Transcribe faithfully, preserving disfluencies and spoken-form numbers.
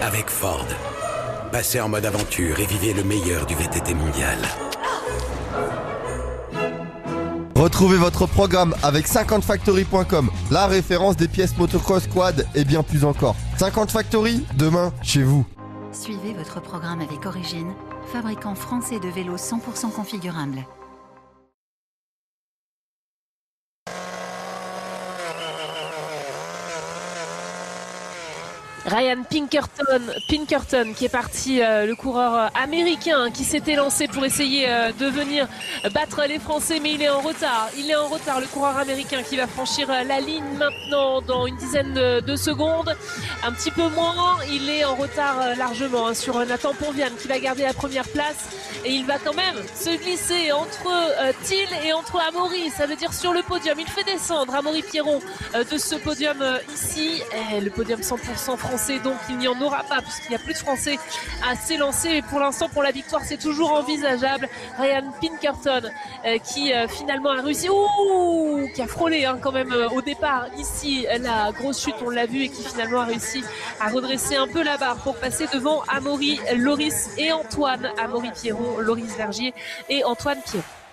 avec Ford. Passez en mode aventure et vivez le meilleur du V T T mondial. Retrouvez votre programme avec cinquante factory point com, la référence des pièces motocross, quad et bien plus encore. cinquante Factory, demain, chez vous. Suivez votre programme avec Origine, fabricant français de vélos cent pour cent configurables. Ryan Pinkerton, Pinkerton qui est parti, euh, le coureur euh, américain hein, qui s'était lancé pour essayer euh, de venir battre les Français, mais il est en retard. Il est en retard, le coureur américain qui va franchir euh, la ligne maintenant dans une dizaine de, de secondes. Un petit peu moins, il est en retard euh, largement hein, sur euh, Nathan Ponvian qui va garder la première place. Et il va quand même se glisser entre euh, Thiel et entre Amaury, ça veut dire sur le podium. Il fait descendre Amaury Pierron euh, de ce podium euh, ici. Et le podium cent pour cent français, donc il n'y en aura pas puisqu'il n'y a plus de Français à s'élancer. Mais pour l'instant, pour la victoire, c'est toujours envisageable. Ryan Pinkerton euh, qui euh, finalement a réussi, ouh, qui a frôlé hein, quand même euh, au départ ici la grosse chute, on l'a vu, et qui finalement a réussi à redresser un peu la barre pour passer devant Amaury, Loris et Antoine. Amaury Pierron, Loris Vergier et Antoine Pierron.